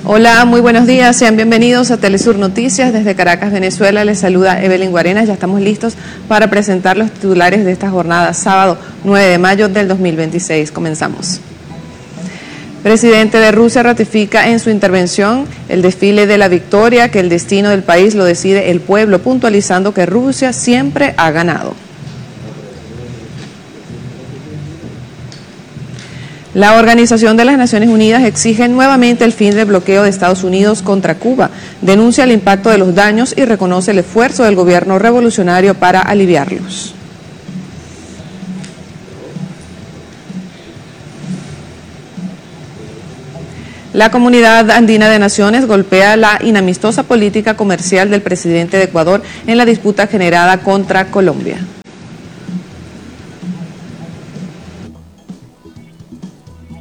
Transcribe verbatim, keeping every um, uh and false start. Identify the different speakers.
Speaker 1: Hola, muy buenos días, sean bienvenidos a Telesur Noticias. Desde Caracas, Venezuela, les saluda Evelyn Guarenas. Ya estamos listos para presentar los titulares de esta jornada, sábado nueve de mayo del dos mil veintiséis. Comenzamos. Presidente de Rusia ratifica en su intervención el desfile de la victoria, que el destino del país lo decide el pueblo, puntualizando que Rusia siempre ha ganado. La Organización de las Naciones Unidas exige nuevamente el fin del bloqueo de Estados Unidos contra Cuba, denuncia el impacto de los daños y reconoce el esfuerzo del gobierno revolucionario para aliviarlos. La Comunidad Andina de Naciones golpea la inamistosa política comercial del presidente de Ecuador en la disputa generada contra Colombia.